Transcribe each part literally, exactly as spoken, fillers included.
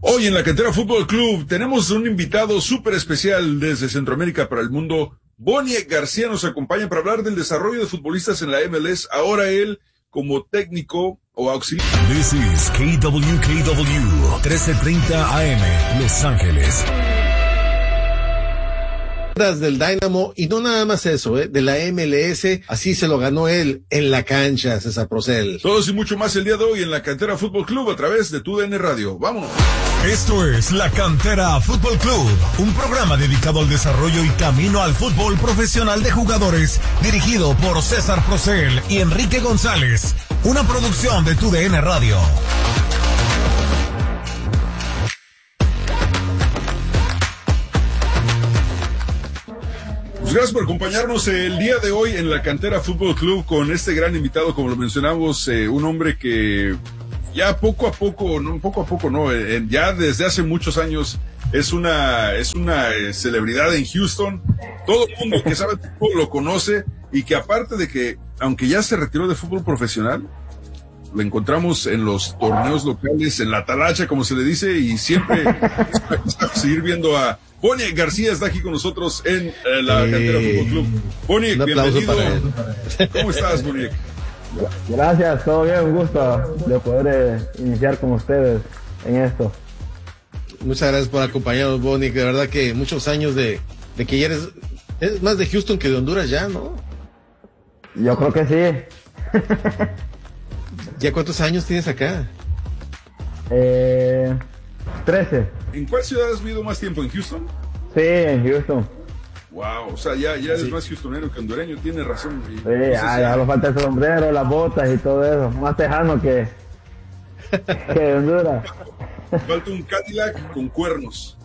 Hoy en la Cantera Fútbol Club tenemos un invitado súper especial desde Centroamérica para el mundo. Boniek García nos acompaña para hablar del desarrollo de futbolistas en la M L S. Ahora él como técnico o auxiliar. This is K W K W, trece treinta A M, Los Ángeles. Del Dynamo, y no nada más eso, ¿eh? de la M L S, así se lo ganó él en la cancha, César Procel. Todos y mucho más el día de hoy en la Cantera Fútbol Club a través de tu D N Radio. ¡Vámonos! Esto es la Cantera Fútbol Club, un programa dedicado al desarrollo y camino al fútbol profesional de jugadores, dirigido por César Procel y Enrique González, una producción de tu D N Radio. Gracias por acompañarnos el día de hoy en la Cantera Fútbol Club con este gran invitado, como lo mencionamos, eh, un hombre que ya poco a poco, no poco a poco, no, eh, ya desde hace muchos años es una es una eh, celebridad en Houston. Todo el mundo que sabe de fútbol lo conoce y que aparte de que, aunque ya se retiró de fútbol profesional, lo encontramos en los torneos locales, en la talacha, como se le dice, y siempre es para seguir viendo a Boniek García. Está aquí con nosotros en eh, la eh, Cantera Fútbol Club. Boniek, bienvenido. Para él. ¿Cómo estás, Boniek? Gracias, todo bien, un gusto de poder eh, iniciar con ustedes en esto. Muchas gracias por acompañarnos, Boniek. De verdad que muchos años de, de que ya eres, eres más de Houston que de Honduras ya, ¿no? Yo creo que sí. ¿Ya cuántos años tienes acá? Eh, trece. ¿En cuál ciudad has vivido más tiempo? ¿En Houston? Sí, en Houston. Wow, o sea, ya, ya eres sí. más houstonero que hondureño, tiene razón. Sí, no ya, ya lo falta el sombrero, las botas y todo eso. Más tejano que, que de Honduras. Falta un Cadillac con cuernos.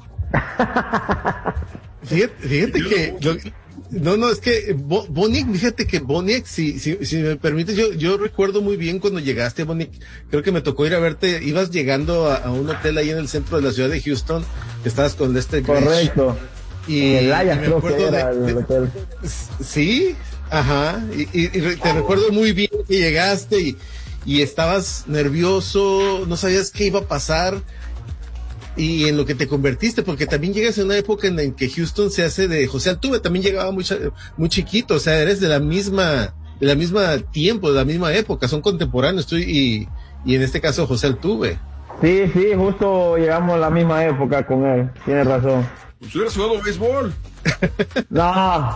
Fíjate, fíjate que... Yo, no, no, es que Bo, Boniek, fíjate que Boniek, si, si, si me permites, yo, yo recuerdo muy bien cuando llegaste, Boniek, creo que me tocó ir a verte, ibas llegando a, a un hotel ahí en el centro de la ciudad de Houston, estabas con este... Correcto. Y, el Laya, y me creo que era de, el hotel. Sí, ajá, y, y, y te recuerdo muy bien que llegaste y, y estabas nervioso, no sabías qué iba a pasar, y en lo que te convertiste, porque también llegas en una época en la que Houston se hace de José Altuve, también llegaba muy, muy chiquito, o sea, eres de la misma, de la misma tiempo, de la misma época, son contemporáneos tú y, y en este caso José Altuve. Sí, sí, justo llegamos a la misma época con él, tienes razón. Pues hubieras jugado béisbol. No.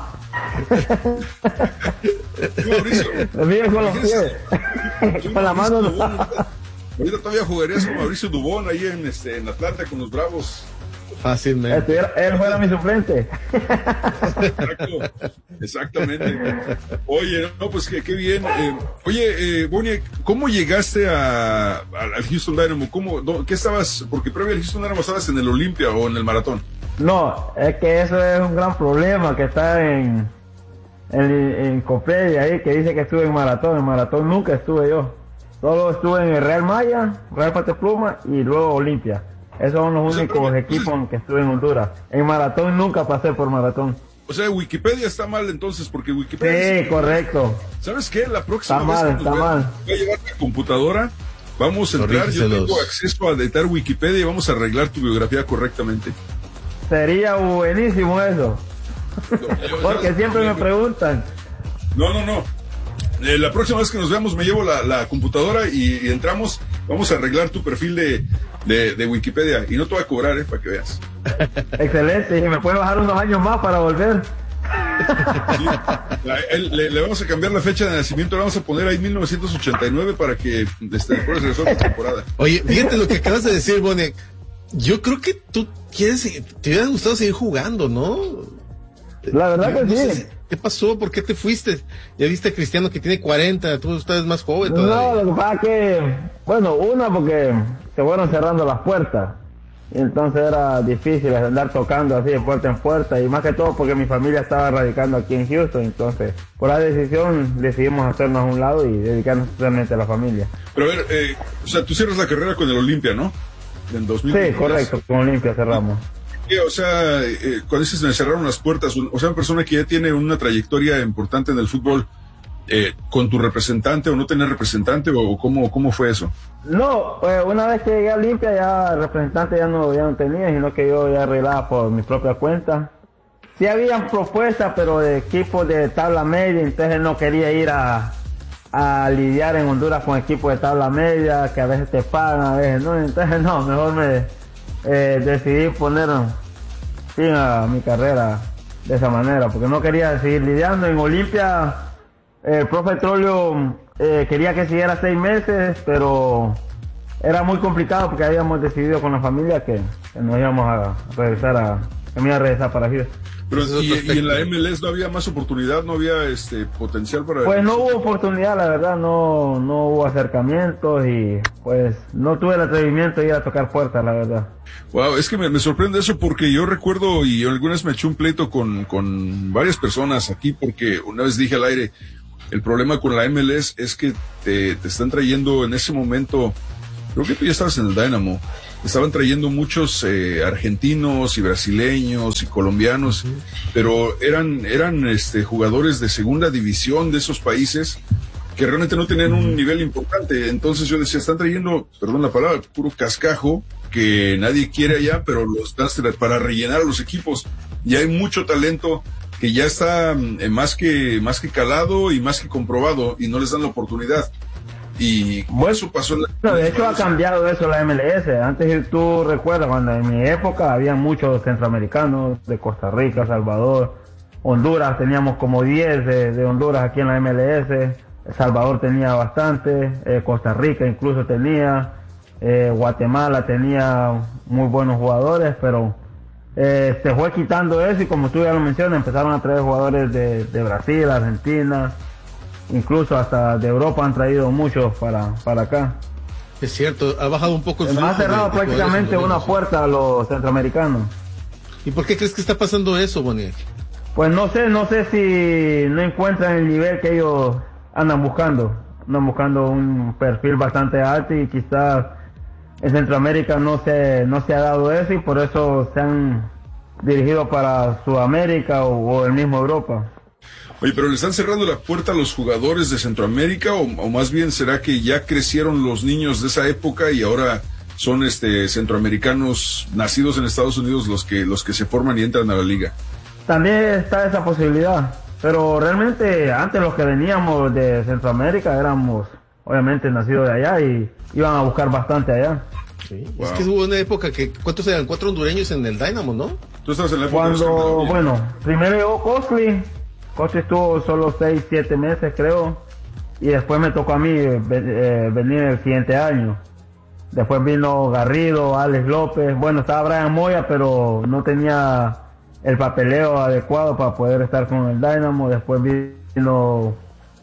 Mauricio. Me miren con los pies. Con la mano no. Ahorita todavía jugarías con Mauricio Dubón ahí en este en Atlanta con los Bravos. Fácilmente. Él fuera mi suplente. Exacto, exactamente. Oye, no, pues qué, qué bien. Eh, oye, eh, Boniek, ¿cómo llegaste a, a, al Houston Dynamo? ¿Cómo, no, ¿Qué estabas? Porque previo al Houston Dynamo estabas en el Olimpia o en el Maratón. No, es que eso es un gran problema que está en en, en Copedia ahí, que dice que estuve en Maratón. En Maratón nunca estuve yo. Solo estuve en el Real Maya, Real Pate Pluma y luego Olimpia. Esos son los únicos o sea, equipos en que estuve en Honduras. En Maratón nunca pasé por Maratón. O sea, Wikipedia está mal entonces, porque Wikipedia... Sí, es... correcto. ¿Sabes qué? La próxima está vez mal, que nos está voy a, mal. voy a llevar la computadora, vamos a entrar, yo tengo acceso a editar Wikipedia y vamos a arreglar tu biografía correctamente. Sería buenísimo eso. Yo, porque yo, siempre yo, me preguntan. No, no, no. Eh, la próxima vez que nos veamos me llevo la, la computadora y, y entramos, vamos a arreglar tu perfil de, de, de Wikipedia y no te voy a cobrar, eh, para que veas. Excelente, y me puede bajar unos años más para volver. Sí, la, el, le, le vamos a cambiar la fecha de nacimiento, le vamos a poner ahí mil novecientos ochenta y nueve para que desde después de la temporada. Oye, fíjate lo que acabas de decir, Boniek. Yo creo que tú quieres, te hubiera gustado seguir jugando, ¿no? La verdad que no sí. Sé, ¿qué pasó? ¿Por qué te fuiste? Ya viste a Cristiano que tiene cuarenta, tú estás más joven todavía. No, lo que pasa es que, bueno, una porque se fueron cerrando las puertas. Y entonces era difícil andar tocando así de puerta en puerta. Y más que todo porque mi familia estaba radicando aquí en Houston. Entonces, por la decisión decidimos hacernos a un lado y dedicarnos totalmente a la familia. Pero a ver, eh, o sea, tú cierras la carrera con el Olimpia, ¿no? En dos mil veinte. Sí, correcto, con Olimpia cerramos. Sí, o sea, eh, cuando dices me cerraron las puertas, o sea, una persona que ya tiene una trayectoria importante en el fútbol, eh, con tu representante o no tener representante, o cómo, cómo fue eso? No, pues una vez que llegué a Olimpia ya el representante ya no, ya no tenía, sino que yo ya arreglaba por mi propia cuenta. Sí habían propuestas, pero de equipos de tabla media, entonces no quería ir a, a lidiar en Honduras con equipos de tabla media, que a veces te pagan, a veces no, entonces no, mejor me eh, decidí poner fin a mi carrera de esa manera, porque no quería seguir lidiando. En Olimpia el Pro Petróleo eh, quería que siguiera seis meses, pero era muy complicado porque habíamos decidido con la familia que, que nos íbamos a regresar a, que me iba a regresar para Houston. Pero y, y en la M L S no había más oportunidad, no había este potencial para... Pues no hubo oportunidad, la verdad, no, no hubo acercamientos y pues no tuve el atrevimiento de ir a tocar puertas, la verdad. Wow, es que me, me sorprende eso porque yo recuerdo y algunas me eché un pleito con, con varias personas aquí porque una vez dije al aire, el problema con la M L S es que te, te están trayendo en ese momento, creo que tú ya estabas en el Dynamo, estaban trayendo muchos eh, argentinos y brasileños y colombianos, uh-huh. pero eran eran este jugadores de segunda división de esos países que realmente no tenían uh-huh. un nivel importante. Entonces yo decía, están trayendo, perdón la palabra, puro cascajo que nadie quiere allá, pero los das para rellenar a los equipos. Y hay mucho talento que ya está eh, más que más que calado y más que comprobado y no les dan la oportunidad. Y bueno, eso pasó en la... No, de hecho ha cambiado eso la M L S. Antes, tú recuerdas, cuando en mi época había muchos centroamericanos de Costa Rica, Salvador, Honduras, teníamos como diez de, de Honduras aquí en la M L S, El Salvador tenía bastante, eh, Costa Rica incluso tenía, eh, Guatemala tenía muy buenos jugadores, pero eh, se fue quitando eso y como tú ya lo mencionas, empezaron a traer jugadores de, de Brasil, Argentina, incluso hasta de Europa han traído muchos para, para acá. Es cierto, ha bajado un poco el flujo. Ha cerrado de, prácticamente de una puerta a los centroamericanos. ¿Y por qué crees que está pasando eso, Boniek? Pues no sé, no sé si no encuentran el nivel que ellos andan buscando. Andan buscando un perfil bastante alto y quizás en Centroamérica no se, no se ha dado eso y por eso se han dirigido para Sudamérica o, o el mismo Europa. Oye, pero ¿le están cerrando la puerta a los jugadores de Centroamérica o, o más bien será que ya crecieron los niños de esa época y ahora son este centroamericanos nacidos en Estados Unidos los que los que se forman y entran a la liga? También está esa posibilidad, pero realmente antes los que veníamos de Centroamérica éramos obviamente nacidos de allá y iban a buscar bastante allá. Sí. Wow. Es que hubo una época que, ¿cuántos eran? Cuatro hondureños en el Dynamo, ¿no? Tú estabas en la época Cuando, de bueno, primero llegó Costly. Costly estuvo solo seis, siete meses creo, y después me tocó a mí eh, eh, venir el siguiente año. Después vino Garrido, Alex López, bueno, estaba Brian Moya, pero no tenía el papeleo adecuado para poder estar con el Dynamo. Después vino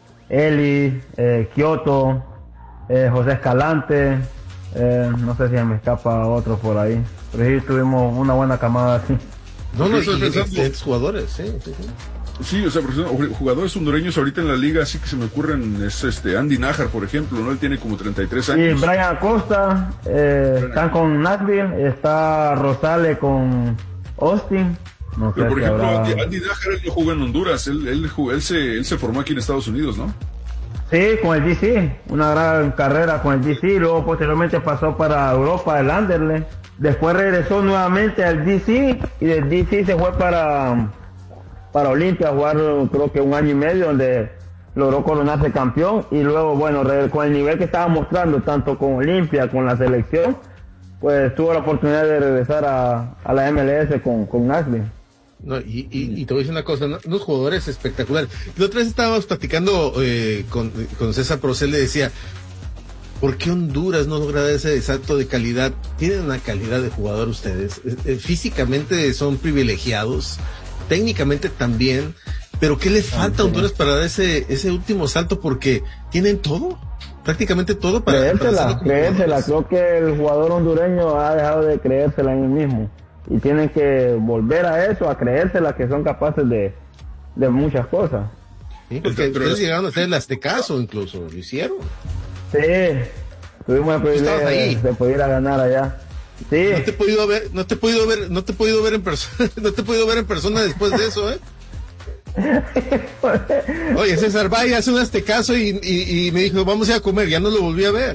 Eli, eh, Kioto, eh, José Escalante, eh, no sé si me escapa otro por ahí, pero sí tuvimos una buena camada así. No, no, son excelentes jugadores, sí, sí, sí. Sí, o sea, jugadores hondureños ahorita en la liga, así que se me ocurren, es este Andy Nájar, por ejemplo, ¿no? Él tiene como treinta y tres años. Y Brian Acosta, eh, Brian. Están con Nashville, está Rosales con Austin. No Pero sé por si ejemplo, habrá... Andy, Andy Nájar, él no jugó en Honduras, él, él, él, él, se, él se formó aquí en Estados Unidos, ¿no? Sí, con el G C, una gran carrera con el G C, luego posteriormente pasó para Europa, el Anderlecht. Después regresó nuevamente al D C y del D C se fue para... para Olimpia a jugar creo que un año y medio donde logró coronarse campeón y luego bueno con el nivel que estaba mostrando tanto con Olimpia con la selección pues tuvo la oportunidad de regresar a, a la M L S con, con Nashville. No, y, y, y te voy a decir una cosa, ¿no? Unos jugadores espectaculares. La otra vez estábamos platicando eh, con, con César Procel, le decía, ¿por qué Honduras no logra ese salto de calidad? Tienen una calidad de jugador ustedes, eh, eh, físicamente son privilegiados, técnicamente también, pero ¿qué le falta a Honduras para dar ese ese último salto? Porque tienen todo, prácticamente todo para creérsela, creérsela. Creo que el jugador hondureño ha dejado de creérsela en él mismo y tienen que volver a eso, a creérsela que son capaces de, de muchas cosas. Sí, porque ustedes llegaron a hacer el Aztecaso incluso, lo hicieron. Sí, tuvimos el privilegio de, de poder ir a ganar allá. Sí. No te he podido ver, no te he podido ver, no te he podido ver en persona, no te he podido ver en persona después de eso, ¿eh? Oye, César, vaya, hace un aztecaso y, y, y me dijo, vamos a ir a comer, ya no lo volví a ver.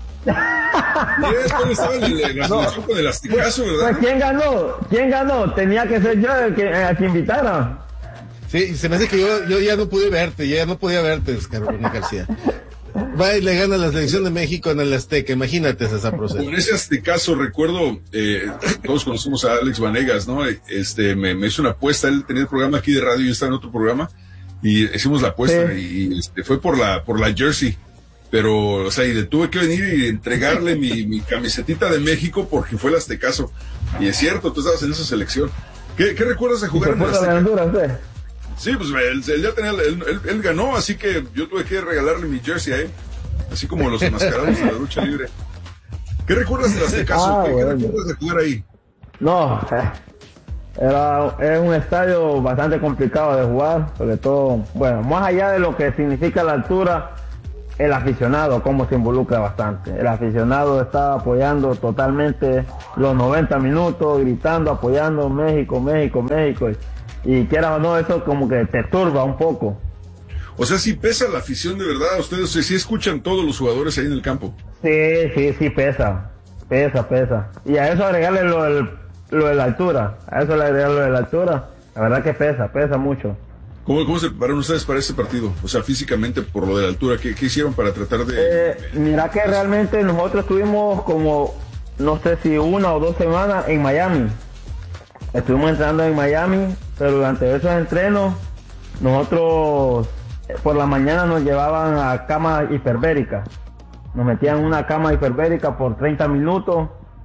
¿Quién estaba en el, en la no. con el aztecaso, verdad? Pues, ¿quién ganó? ¿Quién ganó? Tenía que ser yo el que, a que invitara. Sí, se me hace que yo, yo ya no pude verte, ya no podía verte, Carolina García. Va y le gana la selección de México en el Azteca, imagínate ese proceso. Con ese aztecaso recuerdo, eh, todos conocemos a Alex Vanegas, ¿no? Este, me, me hizo una apuesta, él tenía el programa aquí de radio, yo estaba en otro programa, y hicimos la apuesta, sí. y este, fue por la, por la jersey, pero, o sea, y tuve que venir y entregarle mi, mi camisetita de México porque fue el aztecaso, y es cierto, tú estabas en esa selección. ¿Qué, qué recuerdas de jugar en el Azteca? Sí, pues él, él ya tenía, él, él, él ganó, así que yo tuve que regalarle mi jersey a él, así como los enmascarados de la lucha libre. ¿Qué recuerdas del Aztecaso? Ah, ¿Qué, bueno. ¿Qué recuerdas de jugar ahí? No, era, es un estadio bastante complicado de jugar, sobre todo, bueno, más allá de lo que significa la altura, el aficionado, cómo se involucra bastante. El aficionado está apoyando totalmente los noventa minutos, gritando, apoyando México, México, México. Y, y quieras o no, eso como que te turba un poco. O sea, sí pesa la afición de verdad. Ustedes sí escuchan todos los jugadores ahí en el campo. Sí, sí, sí pesa. Pesa, pesa. Y a eso agregarle lo, del, lo de la altura. A eso le agregarle lo de la altura. La verdad que pesa, pesa mucho. ¿Cómo, cómo se prepararon ustedes para este partido? O sea, físicamente, por lo de la altura, ¿qué, qué hicieron para tratar de...? Eh, mira que realmente nosotros estuvimos como, no sé si una o dos semanas en Miami. Estuvimos entrenando en Miami, pero durante esos entrenos, nosotros por la mañana nos llevaban a cama hiperbérica. Nos metían en una cama hiperbérica por treinta minutos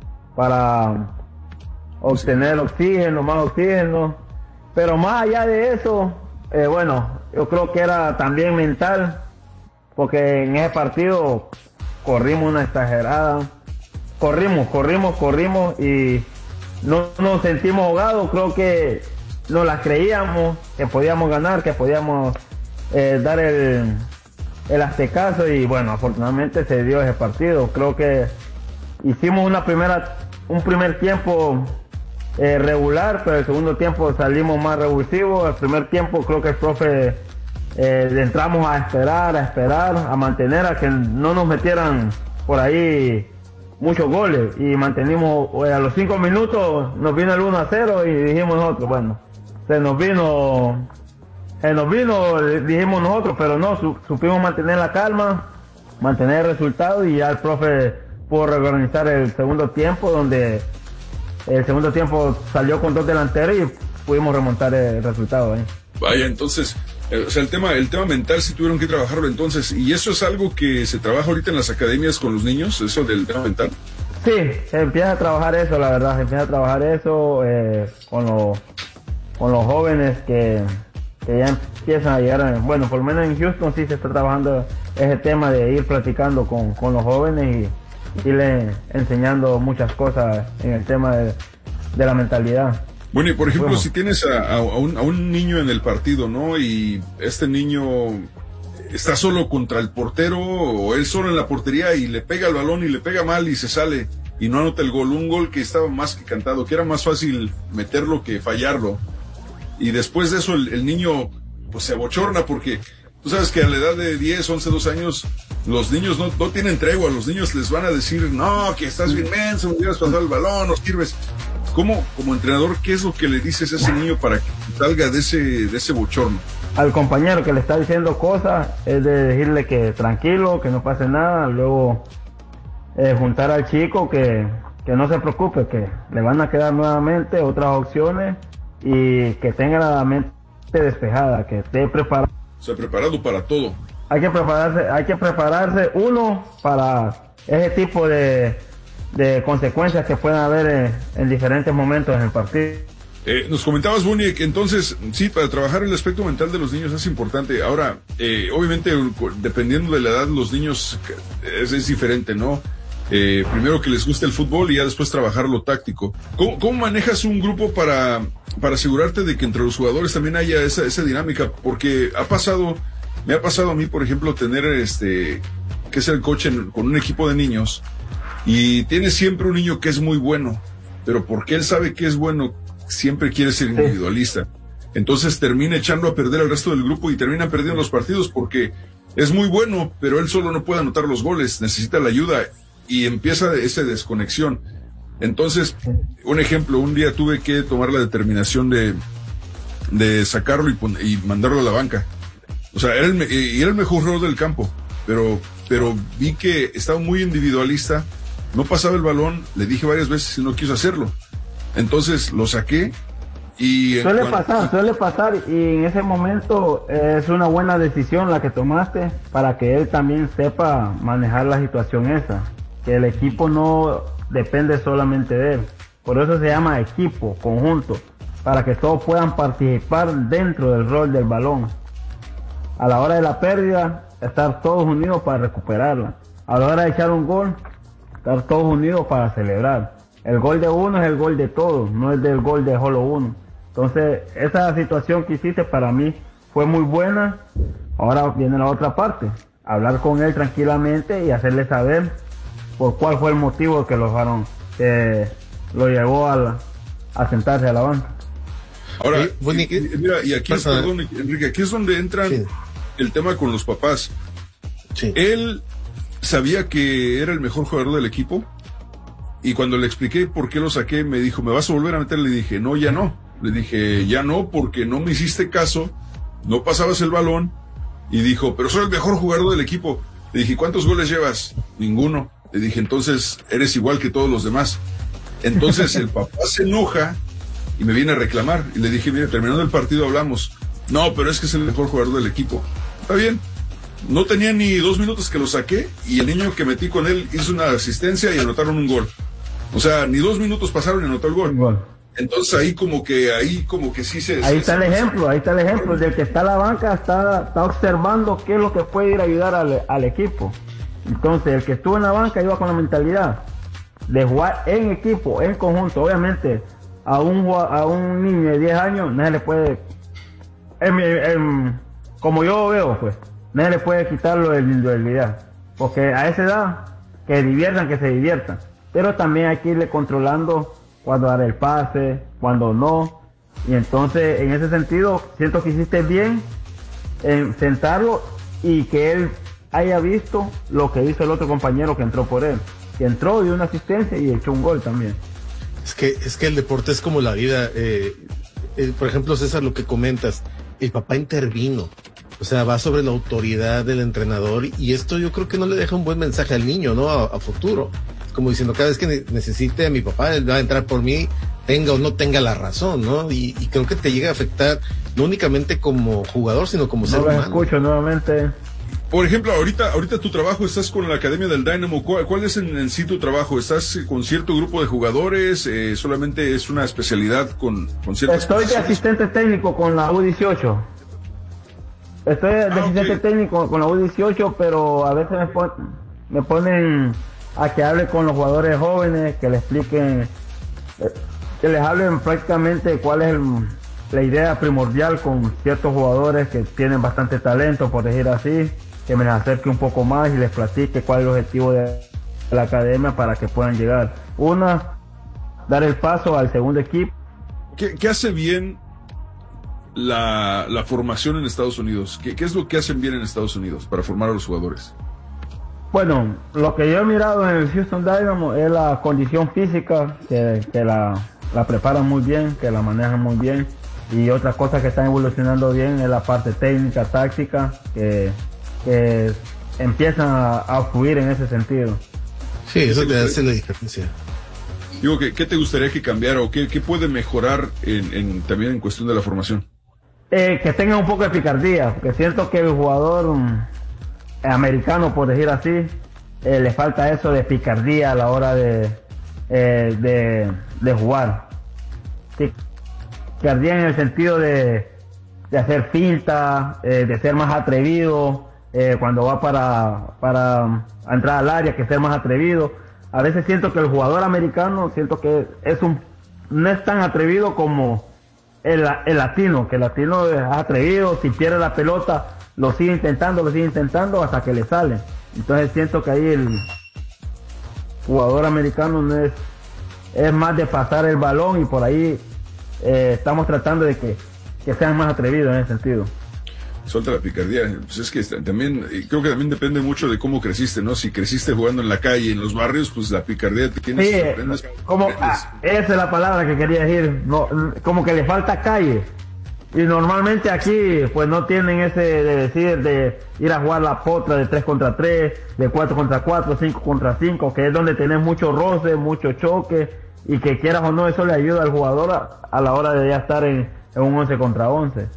para obtener oxígeno, más oxígeno. Pero más allá de eso, eh, bueno, yo creo que era también mental, porque en ese partido corrimos una exagerada. Corrimos, corrimos, corrimos y no nos sentimos ahogados. Creo que nos las creíamos, que podíamos ganar, que podíamos eh, dar el, el aztecaso y bueno, afortunadamente se dio ese partido. Creo que hicimos una primera, un primer tiempo eh, regular, pero el segundo tiempo salimos más revulsivos. El primer tiempo creo que el profe eh, entramos a esperar, a esperar, a mantener a que no nos metieran por ahí muchos goles y mantenimos, eh, a los cinco minutos nos vino el uno a cero y dijimos nosotros, bueno, se nos vino, se nos vino, dijimos nosotros, pero no, su, supimos mantener la calma, mantener el resultado y ya el profe pudo reorganizar el segundo tiempo, donde el segundo tiempo salió con dos delanteros y pudimos remontar el resultado. ¿eh? Vaya, entonces, eh, o sea, el tema, el tema mental sí tuvieron que trabajarlo entonces, y eso es algo que se trabaja ahorita en las academias con los niños, eso del tema mental. Sí, se empieza a trabajar eso, la verdad, se empieza a trabajar eso eh, con los con los jóvenes que, que ya empiezan a llegar, bueno, por lo menos en Houston sí se está trabajando ese tema de ir platicando con, con los jóvenes y irle enseñando muchas cosas en el tema de, de la mentalidad. Bueno, y por ejemplo, bueno, si tienes a, a, un, a un niño en el partido, ¿no? Y este niño está solo contra el portero o él solo en la portería y le pega el balón y le pega mal y se sale y no anota el gol. Un gol que estaba más que cantado, que era más fácil meterlo que fallarlo. Y después de eso el, el niño pues se abochorna porque tú sabes que a la edad de diez, once, doce años los niños no, no tienen tregua. Los niños les van a decir, no, que estás bien menso, no hubieras pasado el balón, no sirves. ¿Cómo, como entrenador, qué es lo que le dices a ese niño para que salga de ese, de ese bochorno? Al compañero que le está diciendo cosas, es de decirle que tranquilo, que no pase nada, luego eh, juntar al chico que, que no se preocupe, que le van a quedar nuevamente otras opciones y que tenga la mente despejada, que esté preparado. O sea, preparado para todo. Hay que prepararse, hay que prepararse uno para ese tipo de de consecuencias que pueden haber en, en diferentes momentos en el partido. Eh, nos comentabas, Bonnie, que entonces, sí, para trabajar el aspecto mental de los niños es importante. Ahora, eh, obviamente, dependiendo de la edad, los niños es, es diferente, ¿no? Eh, primero que les guste el fútbol y ya después trabajar lo táctico. ¿Cómo, cómo manejas un grupo para, para asegurarte de que entre los jugadores también haya esa, esa dinámica? Porque ha pasado, me ha pasado a mí, por ejemplo, tener este, que ser el coach en, con un equipo de niños. Y tiene siempre un niño que es muy bueno, pero porque él sabe que es bueno, siempre quiere ser individualista. Entonces termina echando a perder al resto del grupo y terminan perdiendo los partidos porque es muy bueno, pero él solo no puede anotar los goles, necesita la ayuda y empieza esa desconexión. Entonces, un ejemplo, un día tuve que tomar la determinación de, de sacarlo y, pon, y mandarlo a la banca. O sea, era el, y era el mejor jugador del campo, pero, pero vi que estaba muy individualista, no pasaba el balón, le dije varias veces y no quiso hacerlo. Entonces lo saqué y... Suele cuando, pasar, suele pasar y en ese momento es una buena decisión la que tomaste para que él también sepa manejar la situación esa, que el equipo no depende solamente de él. Por eso se llama equipo, conjunto, para que todos puedan participar dentro del rol del balón. A la hora de la pérdida, estar todos unidos para recuperarla. A la hora de echar un gol, estar todos unidos para celebrar. El gol de uno es el gol de todos, no es del gol de solo uno. Entonces, esa situación que hiciste para mí fue muy buena. Ahora viene la otra parte, hablar con él tranquilamente y hacerle saber por cuál fue el motivo que lo dejaron, que lo llevó a, la, a sentarse a la banca. Ahora, eh, bueno, y, y, mira, y aquí es, perdón, Enrique, aquí es donde entra sí. el tema con los papás. Sí. Él sabía que era el mejor jugador del equipo y cuando le expliqué por qué lo saqué, me dijo, ¿me vas a volver a meter? Le dije, no, ya no. Le dije, ya no, porque no me hiciste caso, no pasabas el balón. Y dijo, pero soy el mejor jugador del equipo. Le dije, ¿cuántos goles llevas? Ninguno. Le dije, entonces eres igual que todos los demás. Entonces el papá se enoja y me viene a reclamar. Y le dije, mire, terminando el partido hablamos. No, pero es que es el mejor jugador del equipo. Está bien. No tenía ni dos minutos que lo saqué y el niño que metí con él hizo una asistencia y anotaron un gol. O sea, ni dos minutos pasaron y anotó el gol. gol. Entonces ahí como que, ahí como que sí se... Ahí se, está el se, ejemplo, ahí está el ejemplo. Del que está en la banca está, está observando qué es lo que puede ir a ayudar al, al equipo. Entonces el que estuvo en la banca iba con la mentalidad de jugar en equipo, en conjunto. Obviamente a un, a un niño de diez años nadie le puede, en, en, como yo veo pues, nadie le puede quitarlo de la individualidad. Porque a esa edad, que diviertan, que se diviertan. Pero también hay que irle controlando cuando dar el pase, cuando no. Y entonces, en ese sentido, siento que hiciste bien en sentarlo y que él haya visto lo que hizo el otro compañero que entró por él. Que entró, dio una asistencia y echó un gol también. Es que, es que el deporte es como la vida. Eh, eh, por ejemplo, César, lo que comentas, el papá intervino. O sea, va sobre la autoridad del entrenador y esto yo creo que no le deja un buen mensaje al niño, ¿no? A, a futuro. Como diciendo, cada vez que necesite a mi papá, él va a entrar por mí, tenga o no tenga la razón, ¿no? Y, y creo que te llega a afectar no únicamente como jugador, sino como ser humano. No lo escucho nuevamente. Por ejemplo, ahorita, ahorita tu trabajo, estás con la Academia del Dynamo. ¿Cuál, cuál es en, en sí tu trabajo? ¿Estás con cierto grupo de jugadores? Eh, ¿Solamente es una especialidad con, con ciertas Estoy de asistente técnico con la U dieciocho. Estoy de ah, asistente okay. técnico con la U dieciocho, pero a veces me, pon, me ponen a que hable con los jugadores jóvenes, que les expliquen, que les hablen prácticamente cuál es el, la idea primordial con ciertos jugadores que tienen bastante talento, por decir así, que me les acerque un poco más y les platique cuál es el objetivo de la academia para que puedan llegar. Una, dar el paso al segundo equipo. ¿Qué, qué hace bien la, la formación en Estados Unidos? ¿Qué, ¿Qué es lo que hacen bien en Estados Unidos para formar a los jugadores? Bueno, lo que yo he mirado en el Houston Dynamo es la condición física, que, que la, la preparan muy bien, que la manejan muy bien. Y otra cosa que están evolucionando bien es la parte técnica, táctica, que, que empiezan a, a fluir en ese sentido. Sí, eso te hace la diferencia. Digo, ¿qué, qué te gustaría que cambiara o qué, qué puede mejorar en, en, también en cuestión de la formación? Eh, que tenga un poco de picardía, porque siento que el jugador um, americano, por decir así, eh, le falta eso de picardía a la hora de, eh, de, de jugar. Picardía en el sentido de, de hacer finta, eh, de ser más atrevido, eh, cuando va para, para entrar al área, que ser más atrevido. A veces siento que el jugador americano, siento que es un, no es tan atrevido como el, el latino, que el latino es atrevido, si pierde la pelota, lo sigue intentando, lo sigue intentando hasta que le sale. Entonces siento que ahí el jugador americano no es, es más de pasar el balón y por ahí eh, estamos tratando de que que sean más atrevidos en ese sentido. Suelta la picardía. Pues es que también, creo que también depende mucho de cómo creciste, ¿no? Si creciste jugando en la calle, en los barrios, pues la picardía te tienes. Sí, aprendes, como, aprendes. ah, esa es la palabra que quería decir, no, como que le falta calle. Y normalmente aquí, pues no tienen ese de decir, de ir a jugar la potra de tres contra tres, de cuatro contra cuatro, cinco contra cinco, que es donde tenés mucho roce, mucho choque, y que quieras o no, eso le ayuda al jugador a, a la hora de ya estar en, en un once contra once.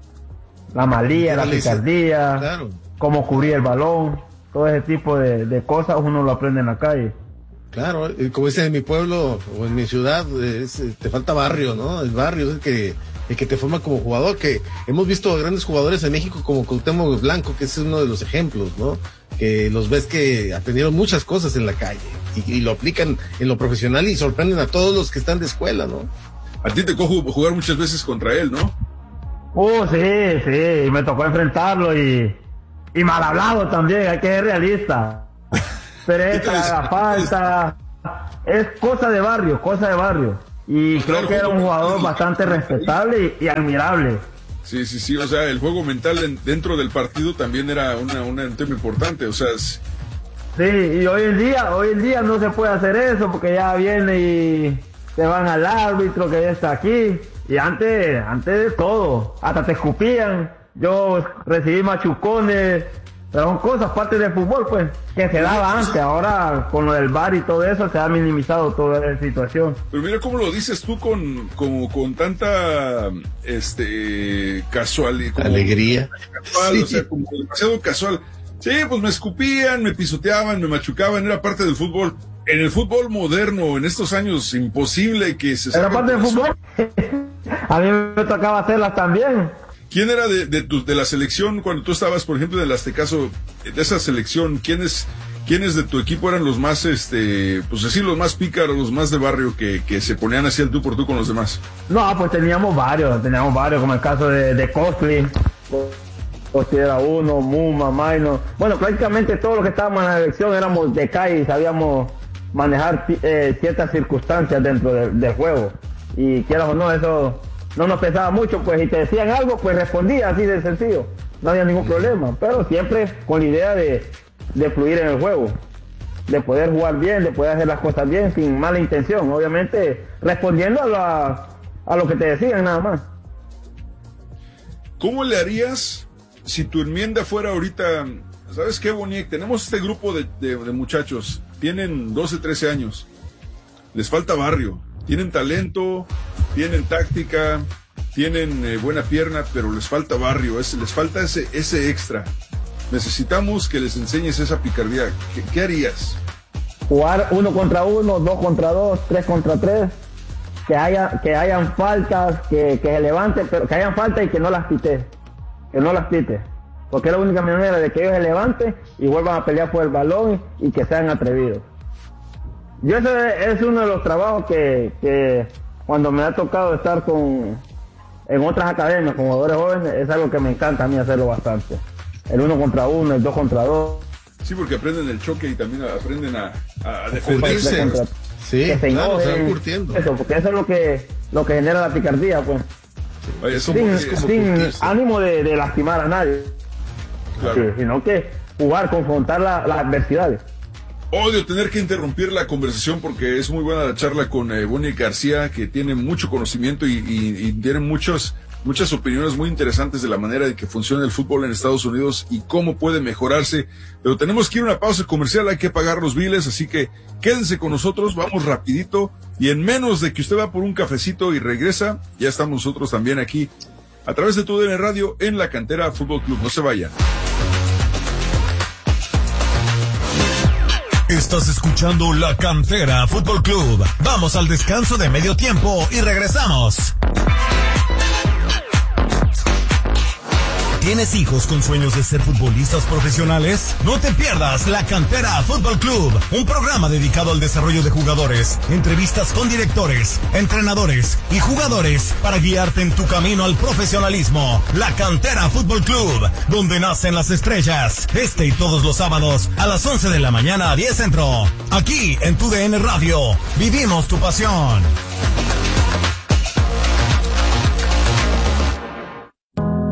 La malía, la picardía, claro, cómo cubrir el balón, todo ese tipo de, de cosas uno lo aprende en la calle. Claro, como dicen en mi pueblo o en mi ciudad, es, te falta barrio, ¿no? El barrio es el que, el que te forma como jugador, que hemos visto grandes jugadores en México como Cuauhtémoc Blanco, que es uno de los ejemplos, ¿no? Que los ves que aprendieron muchas cosas en la calle y, y lo aplican en lo profesional y sorprenden a todos los que están de escuela, ¿no? A ti te tocó jugar muchas veces contra él, ¿no? Uh, sí, sí, me tocó enfrentarlo y, y mal hablado también, hay que ser realista. Pero la falta, es cosa de barrio, cosa de barrio. Y creo claro, que era un jugador bastante respetable y, y admirable. Sí, sí, sí, o sea, el juego mental en, dentro del partido también era una, una, un tema importante, o sea... Es... Sí, y hoy en día, hoy en día no se puede hacer eso porque ya viene y se van al árbitro que ya está aquí. Y antes, antes de todo, hasta te escupían, yo recibí machucones, pero son cosas, parte del fútbol, pues, que se daba antes. Ahora, con lo del V A R y todo eso, se ha minimizado toda esa situación. Pero mira cómo lo dices tú con, como, con tanta, este, casualidad. Alegría. Casual, sí. O sea, como demasiado casual. Sí, pues me escupían, me pisoteaban, me machucaban, era parte del fútbol. En el fútbol moderno, en estos años, imposible que se... ¿Era parte del fútbol? A mí me tocaba hacerlas también. ¿Quién era de, de, tu, de la selección cuando tú estabas, por ejemplo, del Aztecaso, de esa selección? ¿Quiénes, quiénes de tu equipo eran los más, este, pues decir, los más pícaros, los más de barrio que, que se ponían así al tú por tú con los demás? No, pues teníamos varios, teníamos varios, como el caso de, de Costly. Costly era uno, Muma, Maino. Bueno, prácticamente todos los que estábamos en la selección éramos de calle y sabíamos manejar eh, ciertas circunstancias dentro de, del juego. Y quieras o no, eso no nos pesaba mucho, pues si te decían algo, pues respondía así de sencillo, no había ningún problema, pero siempre con la idea de, de fluir en el juego, de poder jugar bien, de poder hacer las cosas bien, sin mala intención, obviamente respondiendo a, la, a lo que te decían nada más. ¿Cómo le harías si tu enmienda fuera ahorita, sabes qué, Boniek, tenemos este grupo de, de, de muchachos, tienen doce, trece años, les falta barrio, tienen talento, tienen táctica, tienen eh, buena pierna, pero les falta barrio, es, les falta ese, ese extra. Necesitamos que les enseñes esa picardía. ¿Qué, qué harías? Jugar uno contra uno, dos contra dos, tres contra tres, que haya, que hayan faltas, que, que se levanten, pero que hayan faltas y que no las pite, que no las pite, porque es la única manera de que ellos se levanten y vuelvan a pelear por el balón y que sean atrevidos. Yo ese es uno de los trabajos que, que cuando me ha tocado estar con en otras academias con jugadores jóvenes, es algo que me encanta a mí hacerlo bastante. El uno contra uno, el dos contra dos. Sí, porque aprenden el choque y también aprenden a, a defenderse. Contra, sí, que se claro, enojen, se van curtiendo. Eso, porque eso es lo que, lo que genera la picardía, pues. Vaya, sin como, sin como ánimo de, de lastimar a nadie. Claro. Sí, sino que jugar, confrontar la, las adversidades. Odio tener que interrumpir la conversación porque es muy buena la charla con eh, Boniek García, que tiene mucho conocimiento y, y, y tiene muchos, muchas opiniones muy interesantes de la manera de que funciona el fútbol en Estados Unidos y cómo puede mejorarse. Pero tenemos que ir a una pausa comercial, hay que pagar los biles, así que quédense con nosotros, vamos rapidito y en menos de que usted va por un cafecito y regresa, ya estamos nosotros también aquí a través de tu D N Radio en la Cantera Fútbol Club. No se vayan. Estás escuchando La Cantera Fútbol Club. Vamos al descanso de medio tiempo y regresamos. ¿Tienes hijos con sueños de ser futbolistas profesionales? No te pierdas La Cantera Fútbol Club, un programa dedicado al desarrollo de jugadores, entrevistas con directores, entrenadores y jugadores para guiarte en tu camino al profesionalismo. La Cantera Fútbol Club, donde nacen las estrellas. Este y todos los sábados a las once de la mañana a diez centro. Aquí en tu D N Radio, vivimos tu pasión.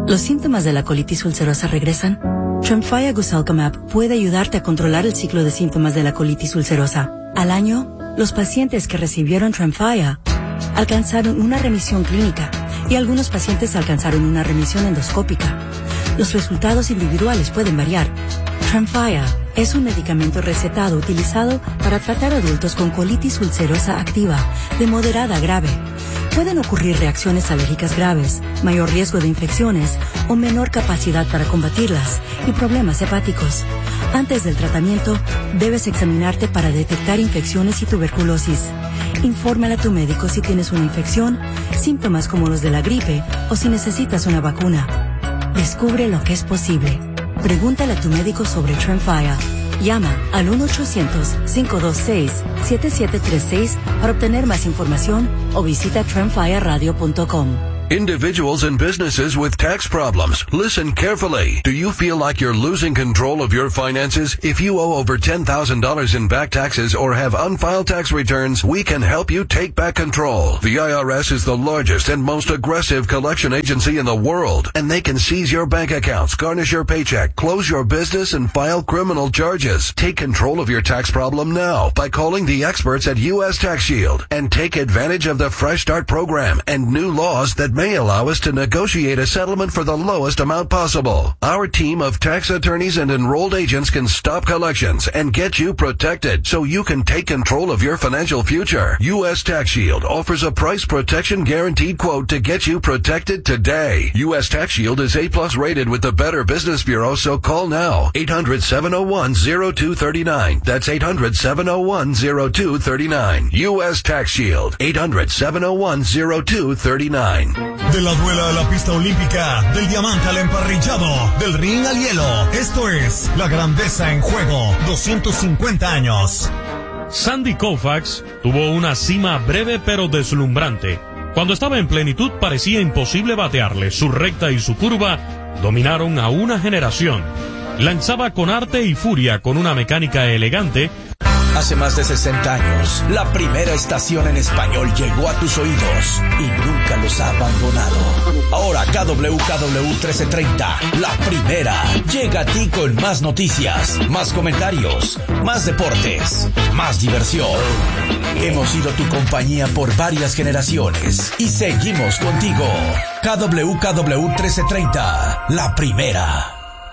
¿Los síntomas de la colitis ulcerosa regresan? Tremfya Guselkumab puede ayudarte a controlar el ciclo de síntomas de la colitis ulcerosa. Al año, los pacientes que recibieron Tremfya alcanzaron una remisión clínica y algunos pacientes alcanzaron una remisión endoscópica. Los resultados individuales pueden variar. Tremfya es un medicamento recetado utilizado para tratar adultos con colitis ulcerosa activa de moderada a grave. Pueden ocurrir reacciones alérgicas graves, mayor riesgo de infecciones o menor capacidad para combatirlas y problemas hepáticos. Antes del tratamiento, debes examinarte para detectar infecciones y tuberculosis. Infórmale a tu médico si tienes una infección, síntomas como los de la gripe o si necesitas una vacuna. Descubre lo que es posible. Pregúntale a tu médico sobre Tremfya. Llama al uno ochocientos, cinco dos seis, siete siete tres seis para obtener más información o visita tremfya radio punto com. Individuals and businesses with tax problems, listen carefully. Do you feel like you're losing control of your finances? If you owe over ten thousand dollars in back taxes or have unfiled tax returns, we can help you take back control. The I R S is the largest and most aggressive collection agency in the world, and they can seize your bank accounts, garnish your paycheck, close your business, and file criminal charges. Take control of your tax problem now by calling the experts at U S Tax Shield and take advantage of the Fresh Start program and new laws that may allow us to negotiate a settlement for the lowest amount possible. Our team of tax attorneys and enrolled agents can stop collections and get you protected so you can take control of your financial future. U S Tax Shield offers a price protection guaranteed quote to get you protected today. U S Tax Shield is A plus rated with the Better Business Bureau, so call now. eight hundred, seven oh one, oh two three nine. That's eight hundred, seven oh one, oh two three nine. U S Tax Shield. eight hundred, seven oh one, oh two three nine. De la duela a la pista olímpica, del diamante al emparrillado, del ring al hielo. Esto es La Grandeza en Juego, doscientos cincuenta años. Sandy Koufax tuvo una cima breve pero deslumbrante. Cuando estaba en plenitud parecía imposible batearle. Su recta y su curva dominaron a una generación. Lanzaba con arte y furia, con una mecánica elegante. Hace más de sesenta años, la primera estación en español llegó a tus oídos y nunca los ha abandonado. Ahora K W K W trece treinta, la primera, llega a ti con más noticias, más comentarios, más deportes, más diversión. Hemos sido tu compañía por varias generaciones y seguimos contigo. K W K W trece treinta, la primera.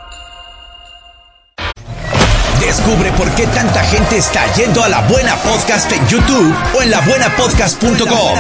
Descubre por qué tanta gente está yendo a La Buena Podcast en YouTube o en la buena podcast punto com.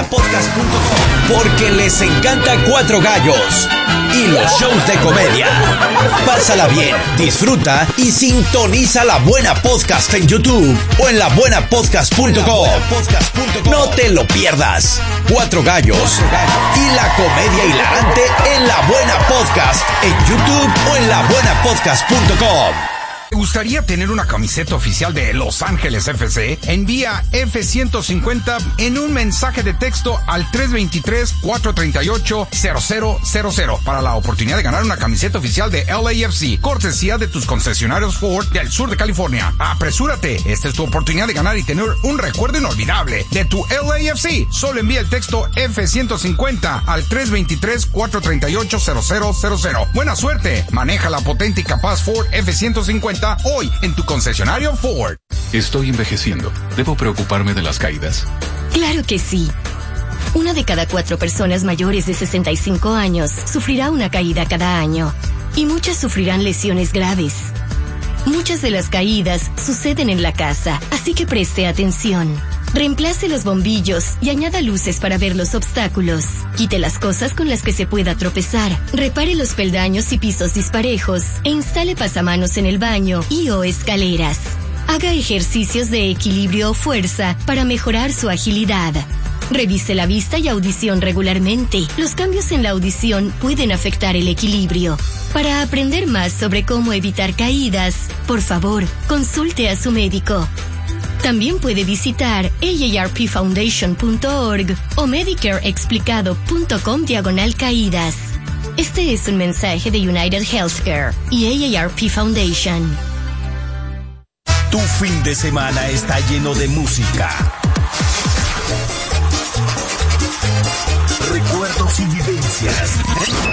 Porque les encanta Cuatro Gallos y los shows de comedia. Pásala bien, disfruta y sintoniza La Buena Podcast en YouTube o en la buena podcast punto com. No te lo pierdas. Cuatro Gallos y la comedia hilarante en La Buena Podcast en YouTube o en la buena podcast punto com. ¿Te gustaría tener una camiseta oficial de Los Ángeles F C? Envía F ciento cincuenta en un mensaje de texto al tres dos tres, cuatro tres ocho, cero cero cero cero para la oportunidad de ganar una camiseta oficial de L A F C, cortesía de tus concesionarios Ford del sur de California. ¡Apresúrate! Esta es tu oportunidad de ganar y tener un recuerdo inolvidable de tu L A F C. Solo envía el texto F ciento cincuenta al tres dos tres, cuatro tres ocho, cero cero cero cero. ¡Buena suerte! Maneja la potente y capaz Ford F ciento cincuenta hoy en tu concesionario Ford. Estoy envejeciendo. ¿Debo preocuparme de las caídas? Claro que sí. Una de cada cuatro personas mayores de sesenta y cinco años sufrirá una caída cada año. Y muchas sufrirán lesiones graves. Muchas de las caídas suceden en la casa, así que preste atención. Reemplace los bombillos y añada luces para ver los obstáculos. Quite las cosas con las que se pueda tropezar. Repare los peldaños y pisos disparejos e instale pasamanos en el baño y o escaleras. Haga ejercicios de equilibrio o fuerza para mejorar su agilidad. Revise la vista y audición regularmente. Los cambios en la audición pueden afectar el equilibrio. Para aprender más sobre cómo evitar caídas, por favor, consulte a su médico. También puede visitar A A R P foundation punto org o medicareexplicado punto com diagonal caídas. Este es un mensaje de United Healthcare y A A R P Foundation. Tu fin de semana está lleno de música, recuerdos y vivencias.